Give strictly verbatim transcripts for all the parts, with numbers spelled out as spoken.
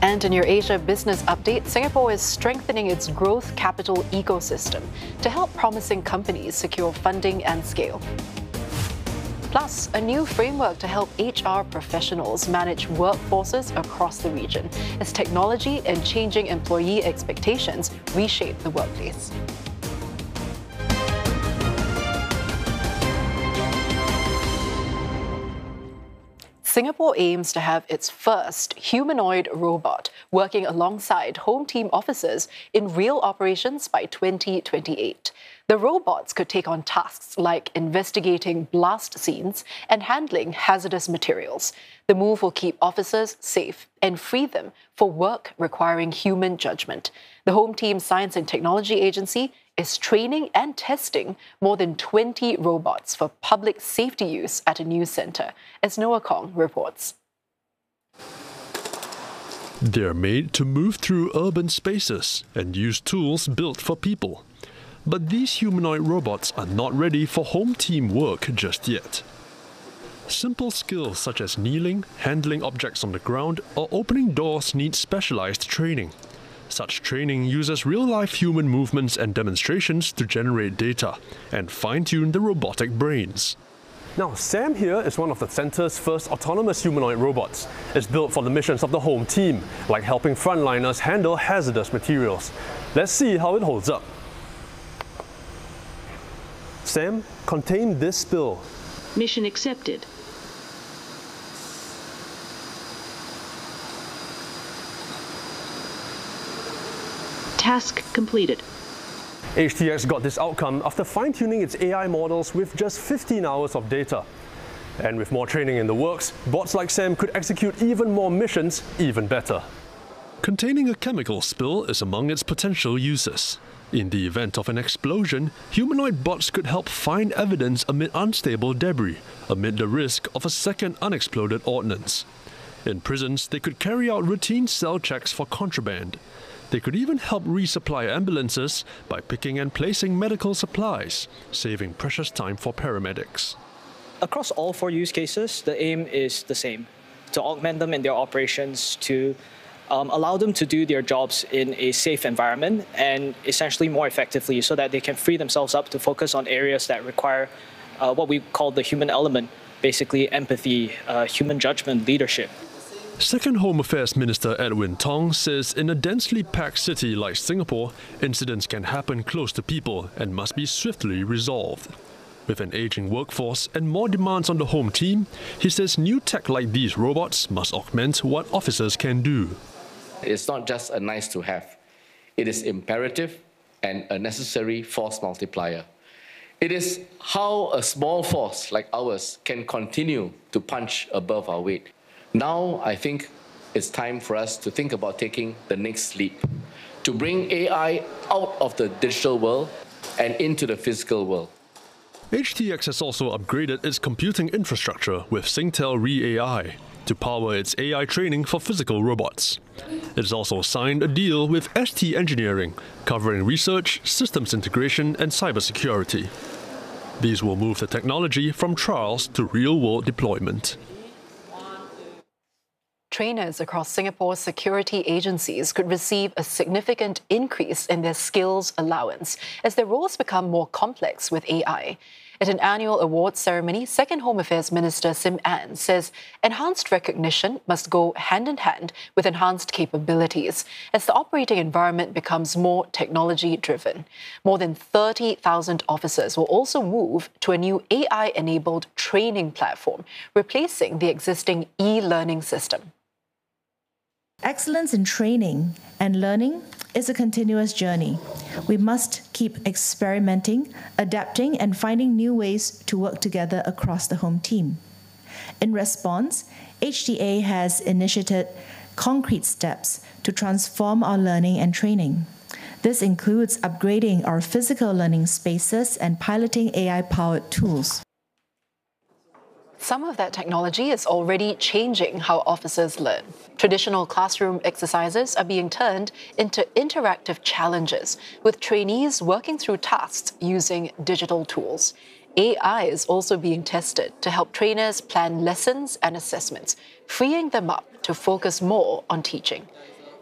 And in your Asia Business Update, Singapore is strengthening its growth capital ecosystem to help promising companies secure funding and scale. Plus, a new framework to help H R professionals manage workforces across the region as technology and changing employee expectations reshape the workplace. Singapore aims to have its first humanoid robot working alongside Home Team officers in real operations by twenty twenty-eight. The robots could take on tasks like investigating blast scenes and handling hazardous materials. The move will keep officers safe and free them for work requiring human judgment. The Home Team Science and Technology Agency is training and testing more than twenty robots for public safety use at a new centre, as Noah Kong reports. They're made to move through urban spaces and use tools built for people. But these humanoid robots are not ready for home team work just yet. Simple skills such as kneeling, handling objects on the ground, or opening doors need specialized training. Such training uses real-life human movements and demonstrations to generate data and fine-tune the robotic brains. Now, Sam here is one of the centre's first autonomous humanoid robots. It's built for the missions of the Home Team, like helping frontliners handle hazardous materials. Let's see how it holds up. Sam, contain this spill. Mission accepted. Task completed. H T X got this outcome after fine-tuning its A I models with just fifteen hours of data. And with more training in the works, bots like Sam could execute even more missions even better. Containing a chemical spill is among its potential uses. In the event of an explosion, humanoid bots could help find evidence amid unstable debris, amid the risk of a second unexploded ordnance. In prisons, they could carry out routine cell checks for contraband. They could even help resupply ambulances by picking and placing medical supplies, saving precious time for paramedics. Across all four use cases, the aim is the same: to augment them in their operations, to um, allow them to do their jobs in a safe environment and essentially more effectively so that they can free themselves up to focus on areas that require uh, what we call the human element, basically empathy, uh, human judgment, leadership. Second Home Affairs Minister Edwin Tong says in a densely packed city like Singapore, incidents can happen close to people and must be swiftly resolved. With an aging workforce and more demands on the home team, he says new tech like these robots must augment what officers can do. It's not just a nice to have. It is imperative and a necessary force multiplier. It is how a small force like ours can continue to punch above our weight. Now, I think it's time for us to think about taking the next leap, to bring A I out of the digital world and into the physical world. H T X has also upgraded its computing infrastructure with Singtel Re A I to power its A I training for physical robots. It has also signed a deal with S T Engineering, covering research, systems integration, and cybersecurity. These will move the technology from trials to real-world deployment. Trainers across Singapore's security agencies could receive a significant increase in their skills allowance as their roles become more complex with A I. At an annual awards ceremony, Second Home Affairs Minister Sim Ann says enhanced recognition must go hand in hand with enhanced capabilities as the operating environment becomes more technology-driven. More than thirty thousand officers will also move to a new A I-enabled training platform, replacing the existing e-learning system. Excellence in training and learning is a continuous journey. We must keep experimenting, adapting, and finding new ways to work together across the home team. In response, H T A has initiated concrete steps to transform our learning and training. This includes upgrading our physical learning spaces and piloting A I-powered tools. Some of that technology is already changing how officers learn. Traditional classroom exercises are being turned into interactive challenges, with trainees working through tasks using digital tools. A I is also being tested to help trainers plan lessons and assessments, freeing them up to focus more on teaching.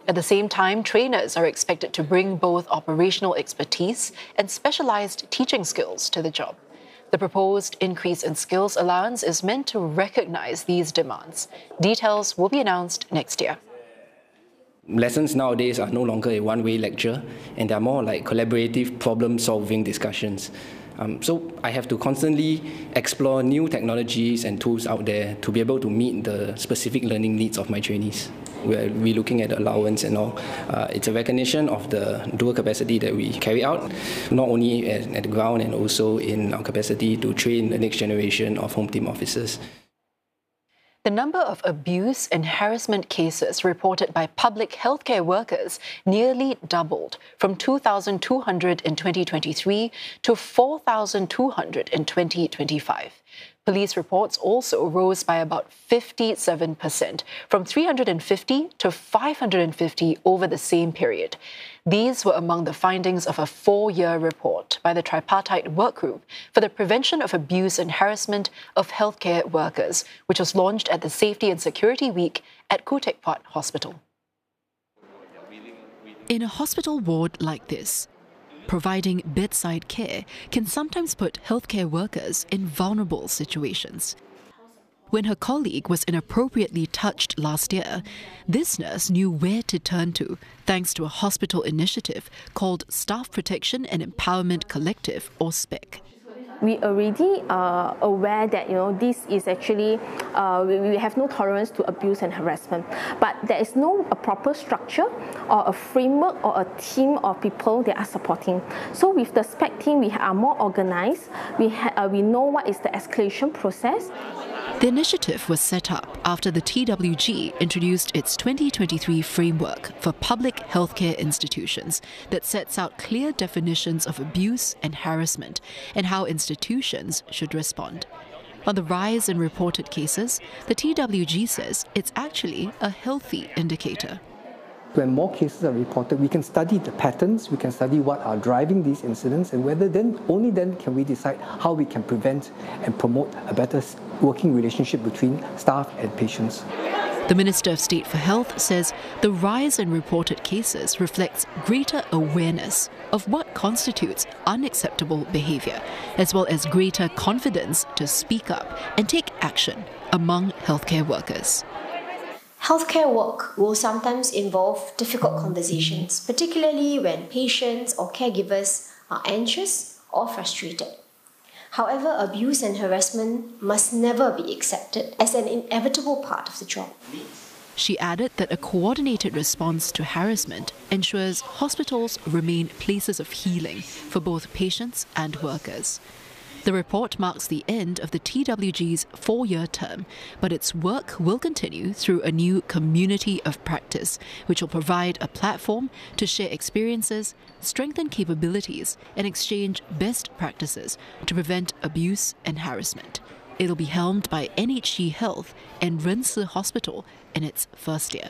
At the same time, trainers are expected to bring both operational expertise and specialized teaching skills to the job. The proposed increase in skills allowance is meant to recognize these demands. Details will be announced next year. Lessons nowadays are no longer a one-way lecture, and they're more like collaborative problem-solving discussions. Um, so I have to constantly explore new technologies and tools out there to be able to meet the specific learning needs of my trainees. We're, we're looking at allowance and all. Uh, it's a recognition of the dual capacity that we carry out, not only at, at the ground and also in our capacity to train the next generation of home team officers. The number of abuse and harassment cases reported by public healthcare workers nearly doubled from two thousand two hundred in twenty twenty-three to four thousand two hundred in twenty twenty-five. Police reports also rose by about fifty-seven percent, from three hundred fifty to five hundred fifty over the same period. These were among the findings of a four-year report by the Tripartite Work Group for the Prevention of Abuse and Harassment of Healthcare Workers, which was launched at the Safety and Security Week at Khoo Teck Puat Hospital. In a hospital ward like this, providing bedside care can sometimes put healthcare workers in vulnerable situations. When her colleague was inappropriately touched last year, this nurse knew where to turn to thanks to a hospital initiative called Staff Protection and Empowerment Collective, or S P E C. We already are aware that, you know, this is actually, uh, we, we have no tolerance to abuse and harassment. But there is no a proper structure or a framework or a team of people that are supporting. So with the S P E C team, we are more organized. We, ha uh, we know what is the escalation process. The initiative was set up after the T W G introduced its twenty twenty-three framework for public healthcare institutions that sets out clear definitions of abuse and harassment and how institutions should respond. On the rise in reported cases, the T W G says it's actually a healthy indicator. When more cases are reported, we can study the patterns, we can study what are driving these incidents, and whether then, only then can we decide how we can prevent and promote a better working relationship between staff and patients. The Minister of State for Health says the rise in reported cases reflects greater awareness of what constitutes unacceptable behaviour, as well as greater confidence to speak up and take action among healthcare workers. Healthcare work will sometimes involve difficult conversations, particularly when patients or caregivers are anxious or frustrated. However, abuse and harassment must never be accepted as an inevitable part of the job. She added that a coordinated response to harassment ensures hospitals remain places of healing for both patients and workers. The report marks the end of the T W G's four-year term, but its work will continue through a new community of practice, which will provide a platform to share experiences, strengthen capabilities, and exchange best practices to prevent abuse and harassment. It'll be helmed by N H G Health and Ren Si Hospital in its first year.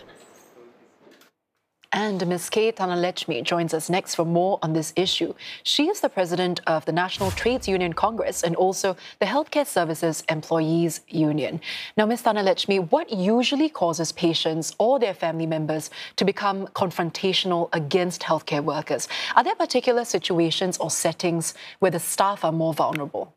And Miz K. Thanalechmi joins us next for more on this issue. She is the president of the National Trades Union Congress and also the Healthcare Services Employees Union. Now, Miz Thanalechmi, what usually causes patients or their family members to become confrontational against healthcare workers? Are there particular situations or settings where the staff are more vulnerable?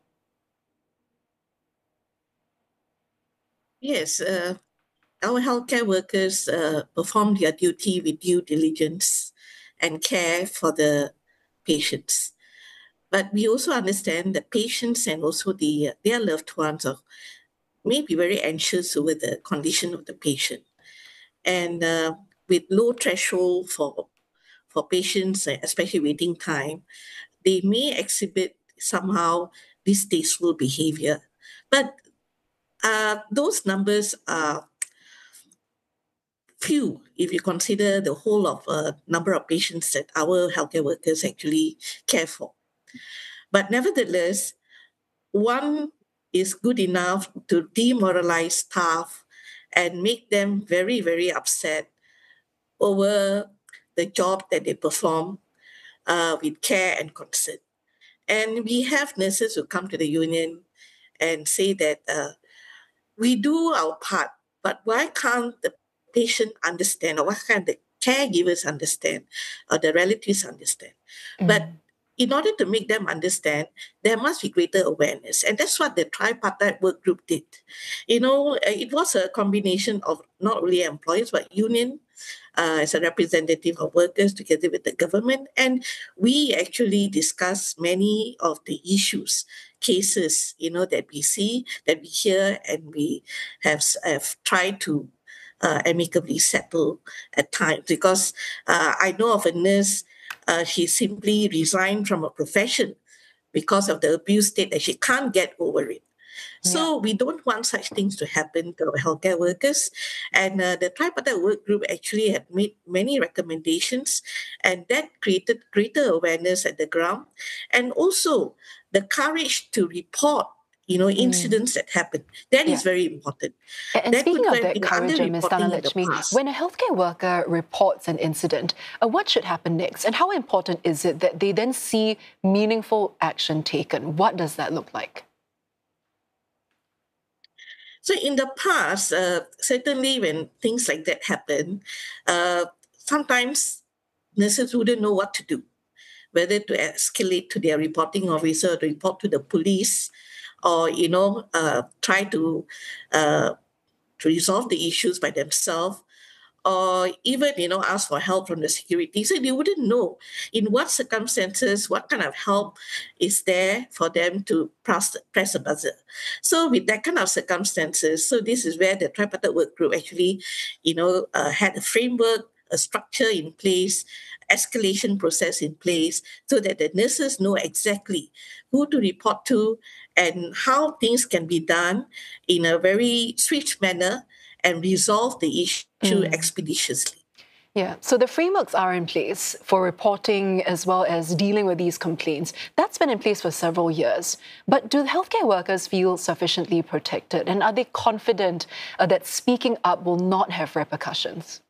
Yes. Uh... Our healthcare workers uh, perform their duty with due diligence and care for the patients. But we also understand that patients and also the, their loved ones are, may be very anxious over the condition of the patient. And uh, with low threshold for, for patients, especially waiting time, they may exhibit somehow distasteful behavior. But uh, those numbers are few if you consider the whole of a uh, number of patients that our healthcare workers actually care for. But nevertheless, one is good enough to demoralize staff and make them very, very upset over the job that they perform uh, with care and concern. And we have nurses who come to the union and say that uh, we do our part, but why can't the patient understand, or why can't the caregivers understand, or the relatives understand. Mm. But in order to make them understand, there must be greater awareness. And that's what the tripartite work group did. You know, it was a combination of not only employers, but union, uh, as a representative of workers together with the government. And we actually discussed many of the issues, cases, you know, that we see, that we hear, and we have, have tried to uh, amicably settle at times. Because uh, I know of a nurse, Uh, she simply resigned from a profession because of the abuse state that she can't get over it. So yeah. we don't want such things to happen to our healthcare workers. And uh, the tripartite work group actually had made many recommendations, and that created greater awareness at the ground, and also the courage to report, you know, incidents mm. that happen. That yeah. is very important. And that speaking of that courage, Miz Dhanalakshmi, when a healthcare worker reports an incident, uh, what should happen next? And how important is it that they then see meaningful action taken? What does that look like? So in the past, uh, certainly when things like that happen, uh, sometimes nurses wouldn't know what to do, whether to escalate to their reporting officer, to report to the police, or, you know, uh, try to, uh, to resolve the issues by themselves, or even, you know, ask for help from the security. So they wouldn't know in what circumstances, what kind of help is there for them to press, press a buzzer. So with that kind of circumstances, so this is where the tripartite work group actually, you know, uh, had a framework, a structure in place, escalation process in place, so that the nurses know exactly who to report to and how things can be done in a very swift manner and resolve the issue mm. expeditiously. Yeah, so the frameworks are in place for reporting as well as dealing with these complaints. That's been in place for several years. But do healthcare workers feel sufficiently protected? And are they confident uh, that speaking up will not have repercussions?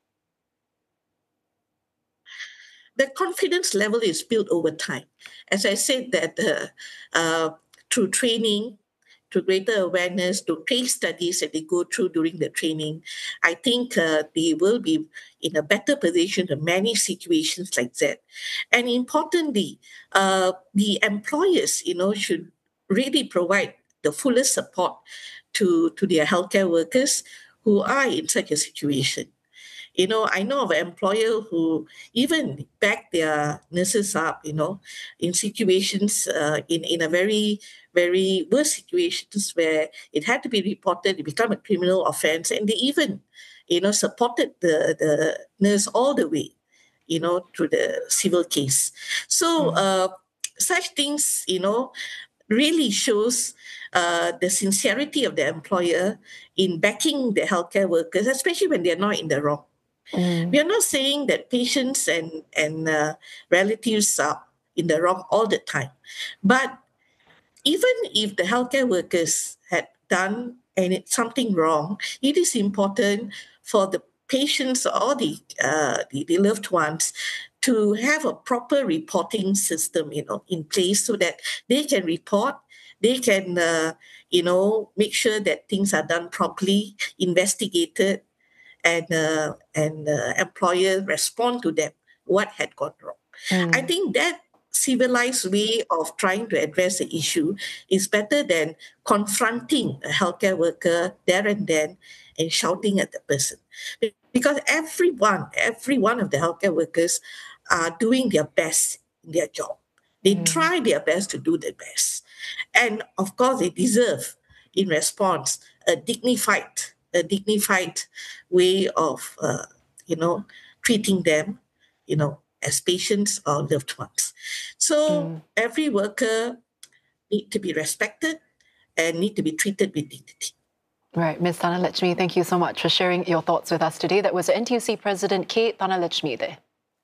The confidence level is built over time. As I said, that uh, uh, through training, through greater awareness, to case studies that they go through during the training, I think uh, they will be in a better position to manage situations like that. And importantly, uh, the employers, you know, should really provide the fullest support to, to their healthcare workers who are in such a situation. You know, I know of an employer who even back their nurses up, you know, in situations, uh, in, in a very, very worse situations where it had to be reported, it became a criminal offense, and they even, you know, supported the, the nurse all the way, you know, through the civil case. So mm. uh, such things, you know, really shows uh, the sincerity of the employer in backing the healthcare workers, especially when they're not in the wrong. Mm. We are not saying that patients and, and uh, relatives are in the wrong all the time. But even if the healthcare workers had done any, something wrong, it is important for the patients or the, uh, the, the loved ones to have a proper reporting system, you know, in place so that they can report, they can, uh, you know, make sure that things are done properly, investigated, and uh, and uh, employers respond to them, what had gone wrong. Mm. I think that civilized way of trying to address the issue is better than confronting a healthcare worker there and then and shouting at the person. Because everyone, every one of the healthcare workers are doing their best in their job. They mm. try their best to do their best. And of course, they deserve, in response, a dignified a dignified way of, uh, you know, treating them, you know, as patients or loved ones. So mm. every worker need to be respected and need to be treated with dignity. Right. Miz Dhanalakshmi, thank you so much for sharing your thoughts with us today. That was N T U C President K. Dhanalakshmi there.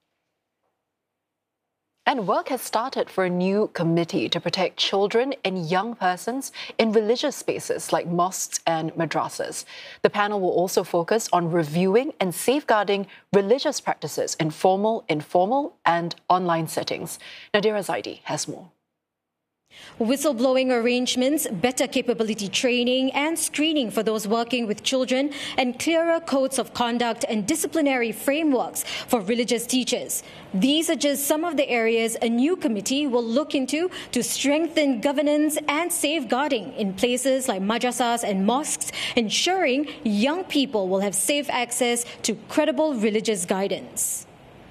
And work has started for a new committee to protect children and young persons in religious spaces like mosques and madrasas. The panel will also focus on reviewing and safeguarding religious practices in formal, informal, and online settings. Nadira Zaidi has more. Whistleblowing arrangements, better capability training and screening for those working with children, and clearer codes of conduct and disciplinary frameworks for religious teachers. These are just some of the areas a new committee will look into to strengthen governance and safeguarding in places like madrasas and mosques, ensuring young people will have safe access to credible religious guidance.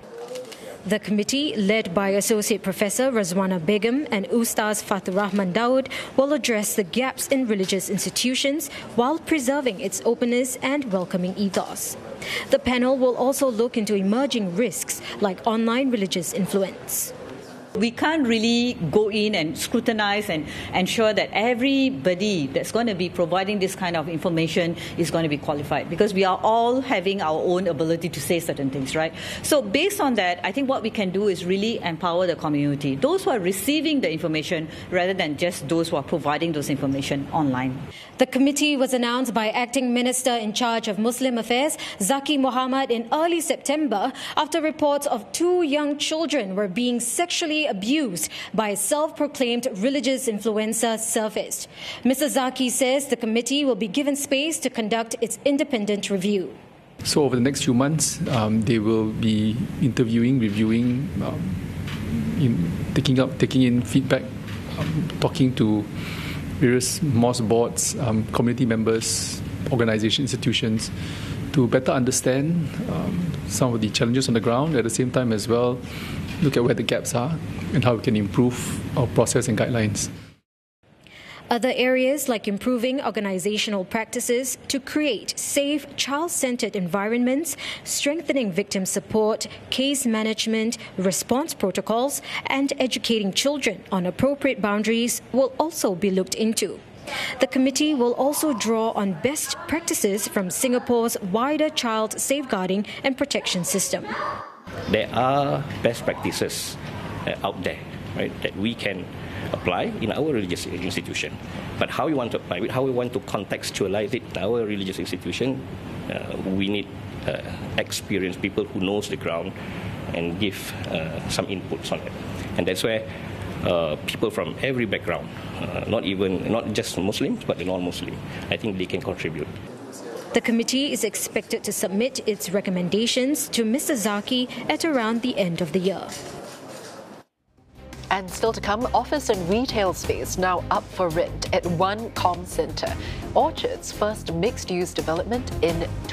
The committee, led by Associate Professor Razwana Begum and Ustaz Fathur Rahman Daud, will address the gaps in religious institutions while preserving its openness and welcoming ethos. The panel will also look into emerging risks like online religious influence. We can't really go in and scrutinize and ensure that everybody that's going to be providing this kind of information is going to be qualified, because we are all having our own ability to say certain things, right? So based on that, I think what we can do is really empower the community, those who are receiving the information rather than just those who are providing those information online. The committee was announced by Acting Minister in charge of Muslim Affairs, Zaki Mohamad, in early September after reports of two young children were being sexually abused by a self-proclaimed religious influencer surfaced. Mister Zaki says the committee will be given space to conduct its independent review. So over the next few months, um, they will be interviewing, reviewing, um, in, taking up, taking in feedback, um, talking to various mosque boards, um, community members, organisation, institutions, to better understand um, some of the challenges on the ground, at the same time as well look at where the gaps are and how we can improve our process and guidelines. Other areas like improving organizational practices to create safe, child-centered environments, strengthening victim support, case management, response protocols, and educating children on appropriate boundaries will also be looked into. The committee will also draw on best practices from Singapore's wider child safeguarding and protection system. There are best practices uh, out there, right, that we can apply in our religious institution. But how we want to apply it, how we want to contextualize it in our religious institution, uh, we need uh, experienced people who knows the ground and give uh, some inputs on it. And that's where uh, people from every background, uh, not even not just Muslims, but the non-Muslim, I think they can contribute. The committee is expected to submit its recommendations to Mister Zaki at around the end of the year. And still to come, office and retail space now up for rent at One Com Centre, Orchard's first mixed-use development in